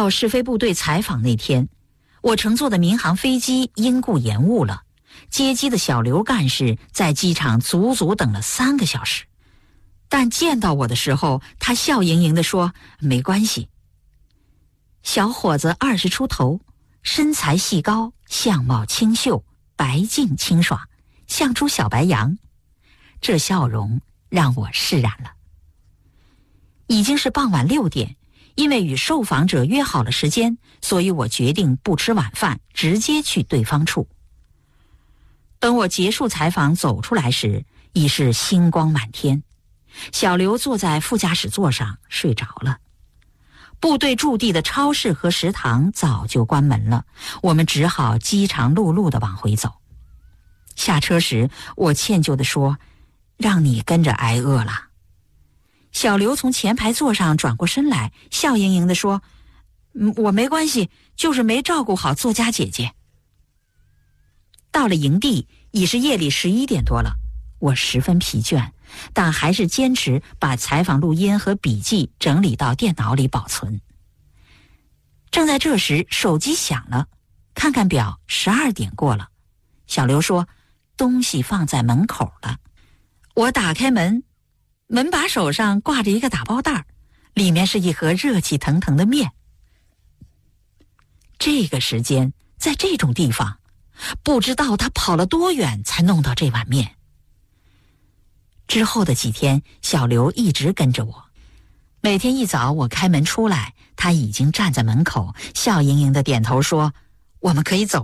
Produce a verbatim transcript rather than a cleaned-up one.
到试飞部队采访那天，我乘坐的民航飞机因故延误了，接机的小刘干事在机场足足等了三个小时。但见到我的时候，他笑盈盈地说：“没关系。”小伙子二十出头，身材细高，相貌清秀，白净清爽，像出小白羊。这笑容让我释然了。已经是傍晚六点，因为与受访者约好了时间，所以我决定不吃晚饭，直接去对方处。等我结束采访走出来时，已是星光满天。小刘坐在副驾驶座上睡着了。部队驻地的超市和食堂早就关门了，我们只好饥肠辘辘地往回走。下车时，我歉疚地说：“让你跟着挨饿了。”小刘从前排座上转过身来，笑盈盈地说：“嗯，我没关系，就是没照顾好作家姐姐。”到了营地，已是夜里十一点多了，我十分疲倦，但还是坚持把采访录音和笔记整理到电脑里保存。正在这时，手机响了，看看表，十二点过了。小刘说：“东西放在门口了。”我打开门，门把手上挂着一个打包袋，里面是一盒热气腾腾的面。这个时间，在这种地方，不知道他跑了多远才弄到这碗面。之后的几天，小刘一直跟着我。每天一早我开门出来，他已经站在门口，笑盈盈地点头说：“我们可以走。”